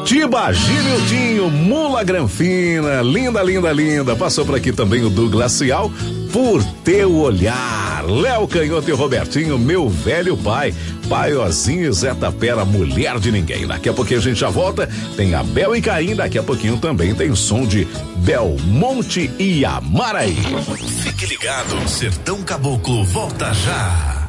Tiba, Gilildinho, Mula Granfina, linda, linda, linda. Passou por aqui também o Douglas Cial, Por Teu Olhar. Léo Canhoto e Robertinho, Meu Velho Pai. Paiozinho e Zé Tapera, Mulher de Ninguém. Daqui a pouquinho a gente já volta. Tem Abel e Caim, daqui a pouquinho também tem som de Belmonte e Amaraí. Fique ligado, Sertão Caboclo volta já.